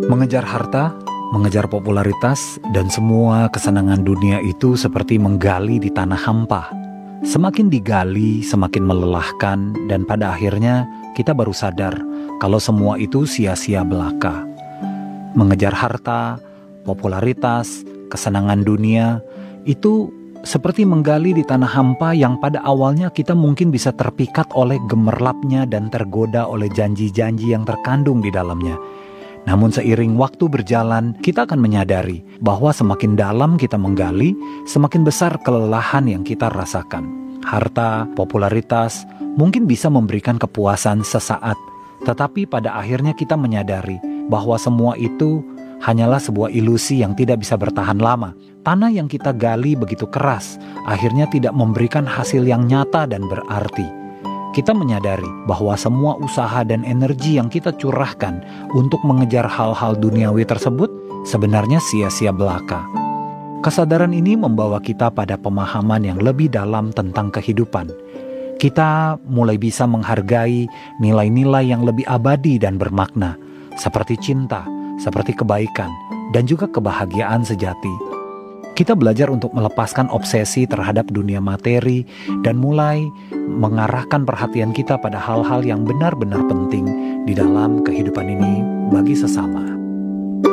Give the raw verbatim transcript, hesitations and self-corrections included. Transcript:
Mengejar harta, mengejar popularitas, dan semua kesenangan dunia itu seperti menggali di tanah hampa. Semakin digali, semakin melelahkan, dan pada akhirnya kita baru sadar kalau semua itu sia-sia belaka. Mengejar harta, popularitas, kesenangan dunia, itu seperti menggali di tanah hampa yang pada awalnya kita mungkin bisa terpikat oleh gemerlapnya dan tergoda oleh janji-janji yang terkandung di dalamnya. Namun seiring waktu berjalan, kita akan menyadari bahwa semakin dalam kita menggali, semakin besar kelelahan yang kita rasakan. Harta, popularitas, mungkin bisa memberikan kepuasan sesaat, tetapi pada akhirnya kita menyadari bahwa semua itu hanyalah sebuah ilusi yang tidak bisa bertahan lama. Tanah yang kita gali begitu keras, akhirnya tidak memberikan hasil yang nyata dan berarti. Kita menyadari bahwa semua usaha dan energi yang kita curahkan untuk mengejar hal-hal duniawi tersebut sebenarnya sia-sia belaka. Kesadaran ini membawa kita pada pemahaman yang lebih dalam tentang kehidupan. Kita mulai bisa menghargai nilai-nilai yang lebih abadi dan bermakna, seperti cinta, seperti kebaikan, dan juga kebahagiaan sejati. Kita belajar untuk melepaskan obsesi terhadap dunia materi dan mulai mengarahkan perhatian kita pada hal-hal yang benar-benar penting di dalam kehidupan ini bagi sesama.